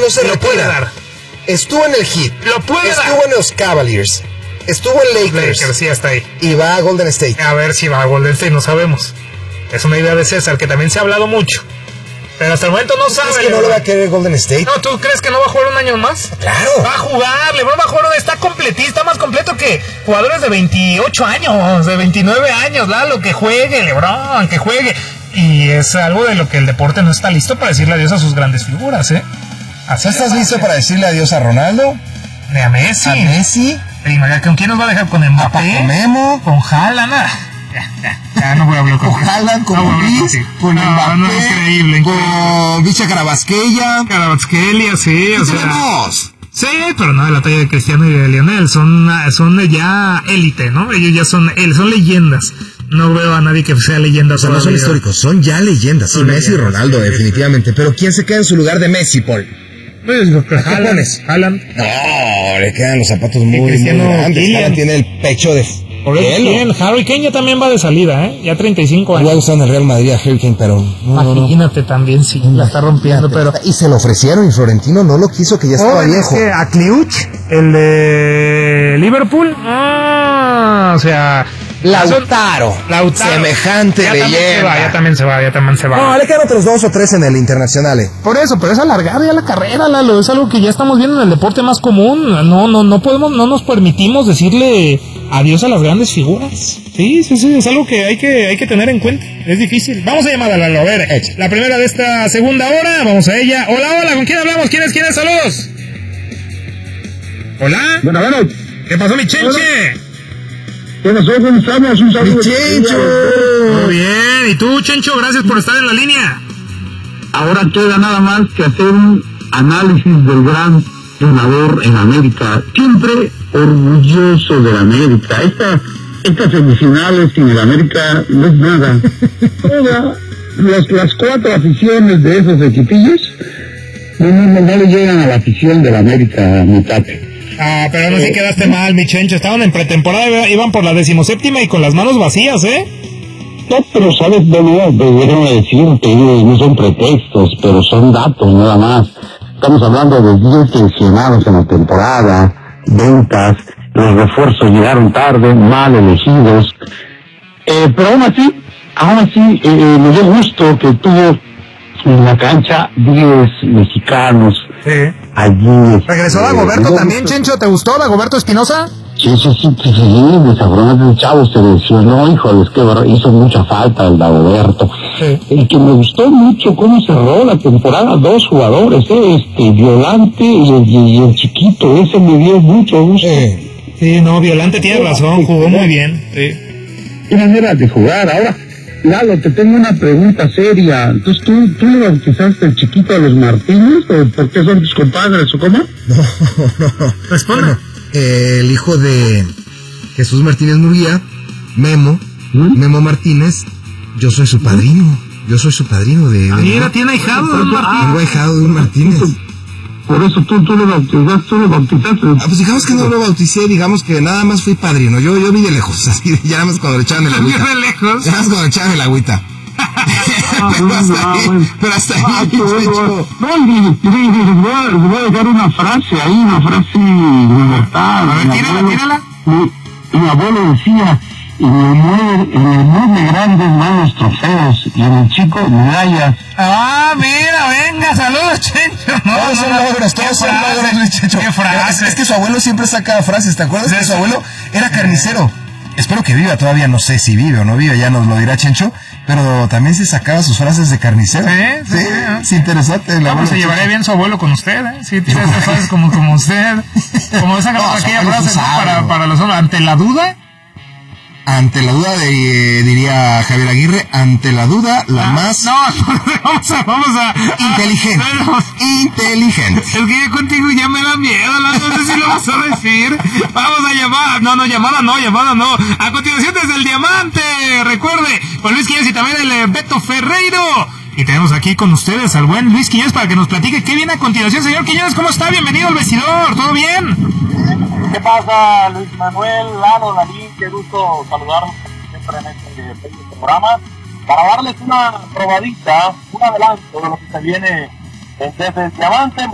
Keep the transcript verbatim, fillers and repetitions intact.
no se lo retira. puede dar. Estuvo en el Heat. Lo puede Estuvo dar. en los Cavaliers. Estuvo en Lakers. Lakers, sí, hasta ahí. Y va a Golden State. A ver si va a Golden State, no sabemos. Es una idea de César, que también se ha hablado mucho. Pero hasta el momento no sabe. ¿Crees que no lo va a querer Golden State? No, ¿tú crees que no va a jugar un año más? Claro. Va a jugar, LeBron va a jugar, está completista, está más completo que jugadores de veintiocho años, de veintinueve años, Lalo, que juegue LeBron, que juegue. Y es algo de lo que el deporte no está listo para decirle adiós a sus grandes figuras, ¿eh? Así ¿Estás de listo fácil. para decirle adiós a Ronaldo? De a Messi. ¿A Messi? Prima, ¿con quién nos va a dejar? ¿Con ¿A Mbappé? Paco Memo? ¿Con Haaland? Ah, ya, ya, ya no voy a hablar con ¿Con Haaland? ¿Con no voy a hablar Luis? contigo. ¿Con No, Mbappé? no, es increíble, increíble. ¿Con Vicha Carabasquelia? Karabatskelia, sí, o sea... ¡Tenemos! Sí, pero no de la talla de Cristiano y de Lionel, son, son de ya élite, ¿no? Ellos ya son, son leyendas. No veo a nadie que sea leyenda. O sea, no son todavía. históricos, son ya leyendas. Sí, Son Messi y leyendas, Ronaldo, sí, definitivamente. Pero ¿quién se queda en su lugar de Messi, Paul? Pues, ¿A qué Haaland, pones? Haaland. No, le quedan los zapatos muy, Y muy Cristiano grandes. Kylian. Haaland tiene el pecho de Por eso, hielo. bien, Harry Kane ya también va de salida, ¿eh? Ya treinta y cinco Le ha años. gustado en el Real Madrid a Harry Kane, pero no, no, no. Imagínate también, sí, la está rompiendo, pero... Y se lo ofrecieron y Florentino no lo quiso, que ya estaba Joven, viejo. es que a Kliuch, el de Liverpool, ah, o sea... Lautaro. Lautaro. Semejante ya también leyenda. se va, ya también se va, ya también se va. No, le quedan otros dos o tres en el Internacional. eh. Por eso, pero es alargar ya la carrera, Lalo, es algo que ya estamos viendo en el deporte más común. No, no, no podemos, no nos permitimos decirle adiós a las grandes figuras. Sí, sí, sí, es algo que hay que, hay que tener en cuenta. Es difícil. Vamos a llamar a Lalo, a ver, Echa. la primera de esta segunda hora, vamos a ella. Hola, hola, ¿con quién hablamos? ¿Quién es? ¿Quién es? Saludos. Hola. Bueno, bueno, ¿Qué pasó, mi chenche? bueno, ¿cómo estamos? Un saludo. ¡Mi Chencho! Muy bien. ¿Y tú, Chencho? Gracias por estar en la línea. Ahora queda nada más que hacer un análisis del gran entrenador en América. Siempre orgulloso de la América. Esta, estas semifinales sin el América no es nada. Todas las, las cuatro aficiones de esos equipillos no, no, no le llegan a la afición de la América, mutate. Ah, pero no sí quedaste mal, mi Chencho. Estaban en pretemporada, iban por la decimoséptima y con las manos vacías, ¿eh? No, pero sabes, bueno, déjame decirte, no son pretextos, pero son datos nada más. Estamos hablando de diez lesionados en la temporada, ventas, los refuerzos llegaron tarde, mal elegidos. Eh, pero aún así, aún así, eh, me dio gusto que tuvo en la cancha diez mexicanos. Sí. Allí. ¿Regresó eh, Dagoberto me dio también, gusto. Chencho? ¿Te gustó Dagoberto Espinosa? Sí, sí, sí, sí, sí, desafortunadamente el chavo se lesionó, híjole, es que verdad, hizo mucha falta el Dagoberto. Sí. El que me gustó mucho cómo cerró la temporada, dos jugadores, ¿eh? este, Violante y el, y el chiquito, ese me dio mucho gusto. Eh, Sí, no, Violante tiene razón, jugó muy bien. Sí. Qué manera de jugar. Ahora, Lalo, te tengo una pregunta seria. Entonces, ¿tú, tú le bautizaste el chiquito a los Martínez? ¿O por qué son tus compadres o cómo? no, no. Responde. Bueno, eh, el hijo de Jesús Martínez Murguía, Memo, ¿Mm? Memo Martínez, yo soy su padrino. Yo soy su padrino de... Ah, de- mira, tiene ahijado de un Martín. Tengo ahijado de un Martínez. Por eso tú, tú le bautizaste, tú le bautizaste. Ah, pues digamos que no lo bauticé, digamos que nada más fui padrino. Yo, yo vi de lejos, así, ya nada más cuando le echaban el agüita. Vio de lejos. Ya nada más cuando le echaban el agüita. pero hasta ahí, pero hasta ahí, Chencho. No, y- y- y- y- les voy a- les voy a dejar una frase ahí, una frase mortal. A ver, Mi tírala, abuelo- tírala. Mi, mi abuelo decía, en el mueble, en el mueble grande van los trofeos, y en el chico medallas. Ah, mira, venga, saludos, Chencho. No, Todos son no, no, logros, qué todos son frase, logros, Luis Chencho. Qué frase. Es, es que su abuelo siempre saca frases, ¿te acuerdas? Sí, Que su sí. abuelo era carnicero. Espero que viva todavía, no sé si vive o no vive, ya nos lo dirá Chencho, pero también se sacaba sus frases de carnicero. Sí, sí, sí. es interesante. el No, abuelo pues se Chencho. llevaría bien su abuelo con usted, ¿eh? Sí, tiene esas frases como, como usted. Como esa No, su aquella abuelo frase, es ¿no? un Para, sabio. para los hombres. Ante la duda, Ante la duda, de, diría Javier Aguirre, ante la duda, la ah, más no, vamos a, vamos a. inteligente. Vamos. Inteligente. Es que yo contigo ya me da miedo, no sé si lo vas a decir. Vamos a llamar, no, no, llamada no, llamada no. A continuación desde el Diamante, recuerde, con Luis Quiñones y también el eh, Beto Ferreiro. Y tenemos aquí con ustedes al buen Luis Quiñones para que nos platique qué viene a continuación. Señor Quiñones, ¿cómo está? Bienvenido al vestidor, ¿todo bien? ¿Qué pasa, Luis Manuel, Lalo, Dalí? Qué gusto saludarlos siempre en este, este programa para darles una probadita, un adelanto de lo que se viene desde el Diamante.